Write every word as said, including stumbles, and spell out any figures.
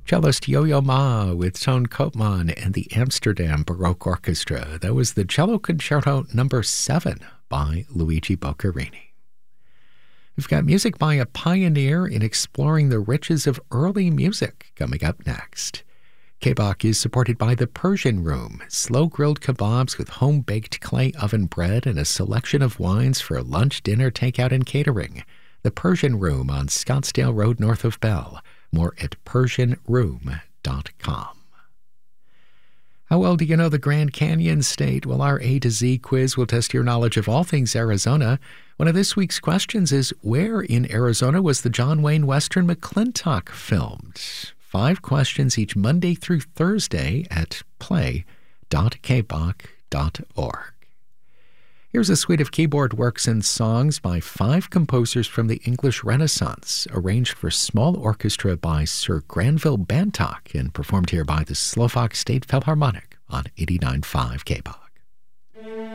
Cellist Yo-Yo Ma with Toon Koopman and the Amsterdam Baroque Orchestra. That was the Cello Concerto number seven by Luigi Boccherini. We've got music by a pioneer in exploring the riches of early music coming up next. K-Bach is supported by the Persian Room, slow-grilled kebabs with home-baked clay oven bread and a selection of wines for lunch, dinner, takeout, and catering. The Persian Room on Scottsdale Road north of Bell. More at persian room dot com. How well do you know the Grand Canyon State? Well, our A to Z quiz will test your knowledge of all things Arizona. One of this week's questions is, where in Arizona was the John Wayne Western McClintock filmed? Five questions each Monday through Thursday at play dot k bach dot org. Here's a suite of keyboard works and songs by five composers from the English Renaissance, arranged for small orchestra by Sir Granville Bantock and performed here by the Slovak State Philharmonic on eighty-nine point five K-Bach.